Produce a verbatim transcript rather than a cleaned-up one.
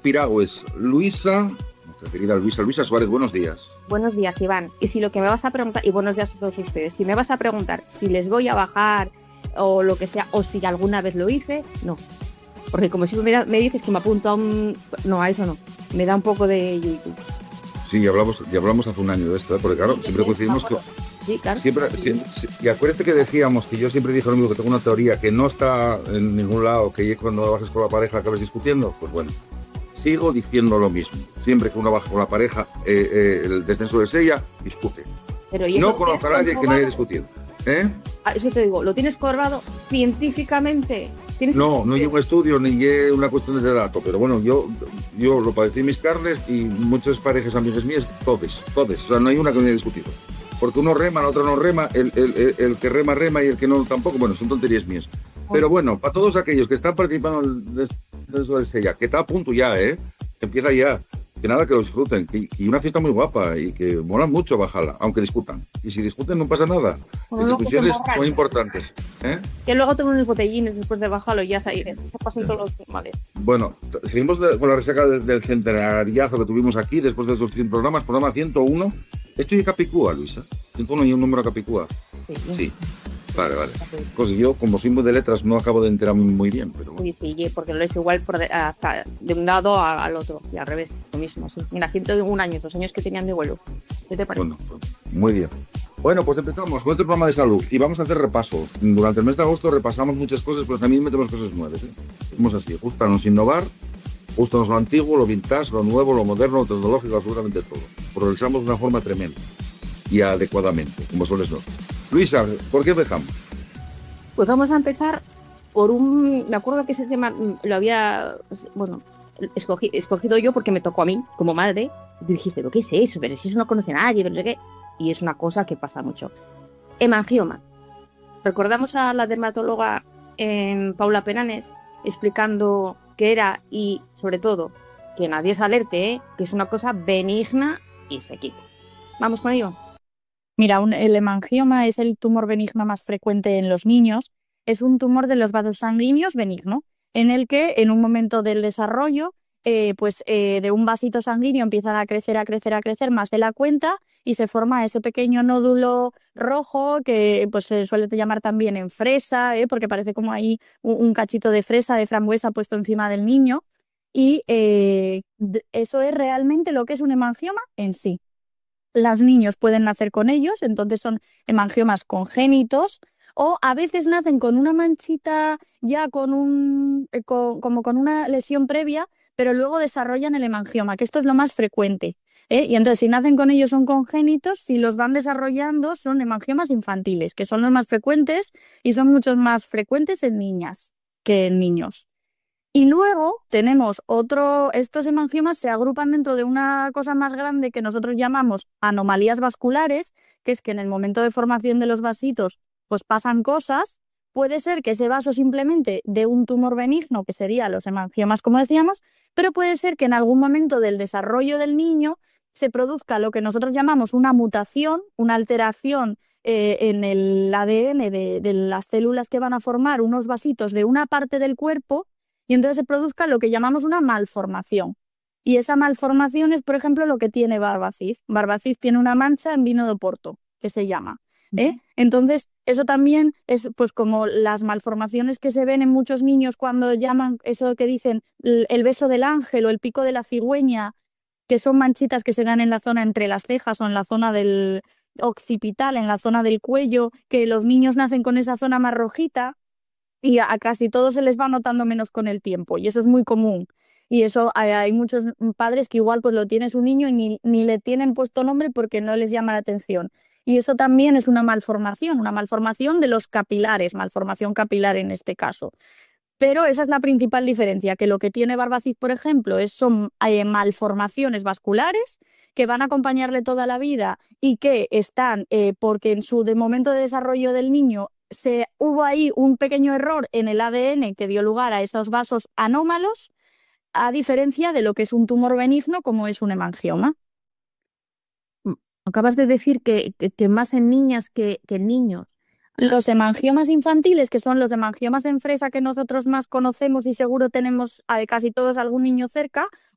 piragües. Luisa, nuestra querida Luisa, Luisa Suárez, buenos días. Buenos días, Iván. Y si lo que me vas a preguntar, y buenos días a todos ustedes, si me vas a preguntar si les voy a bajar o lo que sea, o si alguna vez lo hice, no. Porque como si me, me dices que me apunto a un... No, a eso no. Me da un poco de yuyu. Sí, ya hablamos, ya hablamos hace un año de esto, ¿eh? Porque claro, sí, siempre coincidimos que... Sí, claro. Siempre, siempre, y acuérdate que decíamos que yo siempre dije lo mismo, que tengo una teoría que no está en ningún lado, que cuando bajes con la pareja acabes discutiendo. Pues bueno, sigo diciendo lo mismo. Siempre que uno baja con la pareja, eh, eh, el descenso de sella, discute. Pero ¿y no conozco a nadie que no haya discutido. ¿Eh? Ah, eso te digo, ¿lo tienes comprobado científicamente? No, no llevo estudio ni llevo una cuestión de dato, pero bueno, yo, yo lo padecí en mis carnes y muchas parejas amigas mías, todos, todos, o sea, no hay una que no haya discutido. Porque uno rema, el otro no rema, el, el, el, el que rema, rema y el que no tampoco, bueno, son tonterías mías. Pero bueno, para todos aquellos que están participando en eso de Sella, que está a punto ya, ¿eh? Empieza ya. Que nada, que lo disfruten, que, que una fiesta muy guapa y que mola mucho bajarla, aunque discutan. Y si discuten no pasa nada. Las discusiones son importantes. ¿eh? Que luego tengo unos botellines después de bajarlo y ya se, se pasan todos los males. Bueno, seguimos de, con la resaca del, del centenariazo que tuvimos aquí después de esos cien programas, programa ciento uno. Esto es Capicúa, Luisa. ciento uno y un número Capicúa. Sí. sí. Vale, vale. Pues yo, como soy muy de letras, no acabo de enterarme muy bien. Pero bueno. Sí, sí, porque lo es igual por de, hasta de un lado al otro y al revés, lo mismo. Sí. Mira, ciento un años, los años que tenían mi abuelo. ¿Qué te parece? Bueno, pues, muy bien. Bueno, pues empezamos con este programa de salud y vamos a hacer repaso. Durante el mes de agosto repasamos muchas cosas, pero también metemos cosas nuevas. ¿eh? Somos así, gustanos innovar, gustanos lo antiguo, lo vintage, lo nuevo, lo moderno, lo tecnológico, absolutamente todo. Progresamos de una forma tremenda y adecuadamente, como suele ser. Luisa, ¿por qué empezamos? Pues vamos a empezar por un... Me acuerdo que ese tema lo había... Bueno, escogí, escogido yo porque me tocó a mí, como madre. Y tú dijiste, ¿pero qué es eso? Pero si eso no conoce a nadie, pero qué... Y es una cosa que pasa mucho. Hemangioma. Recordamos a la dermatóloga eh, Paula Penanes explicando qué era y, sobre todo, que nadie se alerte, ¿eh? Que es una cosa benigna y se quita. ¿Vamos con ello? Mira, un, el hemangioma es el tumor benigno más frecuente en los niños. Es un tumor de los vasos sanguíneos benigno, en el que en un momento del desarrollo, eh, pues eh, de un vasito sanguíneo empiezan a crecer, a crecer, a crecer más de la cuenta y se forma ese pequeño nódulo rojo que pues se suele llamar también en fresa, eh, porque parece como ahí un, un cachito de fresa, de frambuesa puesto encima del niño. Y eh, eso es realmente lo que es un hemangioma en sí. Los niños pueden nacer con ellos, entonces son hemangiomas congénitos, o a veces nacen con una manchita ya con un, con, como con una lesión previa, pero luego desarrollan el hemangioma, que esto es lo más frecuente. ¿eh? Y entonces si nacen con ellos son congénitos, si los van desarrollando son hemangiomas infantiles, que son los más frecuentes y son mucho más frecuentes en niñas que en niños. Y luego tenemos otro, estos hemangiomas se agrupan dentro de una cosa más grande que nosotros llamamos anomalías vasculares, que es que en el momento de formación de los vasitos pues pasan cosas. Puede ser que ese vaso simplemente dé un tumor benigno, que serían los hemangiomas, como decíamos, pero puede ser que en algún momento del desarrollo del niño se produzca lo que nosotros llamamos una mutación, una alteración eh, en el A D N de, de las células que van a formar unos vasitos de una parte del cuerpo, y entonces se produzca lo que llamamos una malformación. Y esa malformación es, por ejemplo, lo que tiene Barbacid. Barbacid tiene una mancha en vino de Oporto, que se llama. ¿eh? Uh-huh. Entonces, eso también es pues como las malformaciones que se ven en muchos niños cuando llaman eso que dicen el beso del ángel o el pico de la cigüeña, que son manchitas que se dan en la zona entre las cejas o en la zona del occipital, en la zona del cuello, que los niños nacen con esa zona más rojita. Y a casi todos se les va notando menos con el tiempo, y eso es muy común. Y eso hay, hay muchos padres que igual pues lo tiene su niño y ni, ni le tienen puesto nombre porque no les llama la atención. Y eso también es una malformación, una malformación de los capilares, malformación capilar en este caso. Pero esa es la principal diferencia, que lo que tiene Barbacid, por ejemplo, es, son eh, malformaciones vasculares que van a acompañarle toda la vida y que están, eh, porque en su de momento de desarrollo del niño se hubo ahí un pequeño error en el A D N que dio lugar a esos vasos anómalos, a diferencia de lo que es un tumor benigno como es un hemangioma. Acabas de decir que, que, que más en niñas que, que en niños. Los hemangiomas infantiles, que son los hemangiomas en fresa que nosotros más conocemos y seguro tenemos a casi todos algún niño cerca,